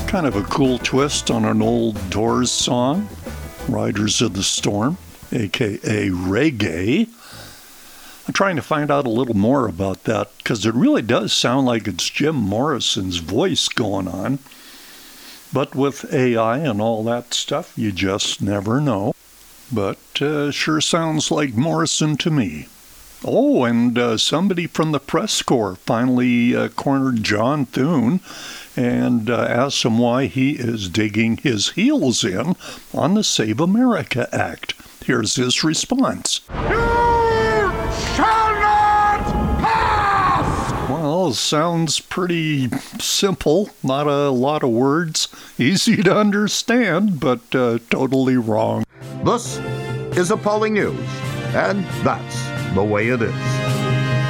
Kind of a cool twist on an old Doors song, Riders of the Storm, aka reggae. I'm trying to find out a little more about that because it really does sound like it's Jim Morrison's voice going on. But with AI and all that stuff, you just never know. But sure sounds like Morrison to me. Oh, and somebody from the press corps finally cornered John Thune and asked him why he is digging his heels in on the Save America Act. Here's his response. You shall not pass! Well, sounds pretty simple. Not a lot of words. Easy to understand, but totally wrong. This is Appalling News, and that's the way it is.